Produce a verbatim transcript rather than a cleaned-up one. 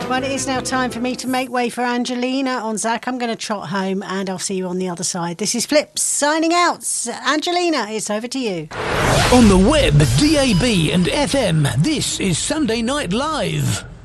Well, it is now time for me to make way for Angelina on Zach. I'm going to trot home and I'll see you on the other side. This is Flips signing out. Angelina, it's over to you. On the web, D A B and F M, this is Sunday Night Live.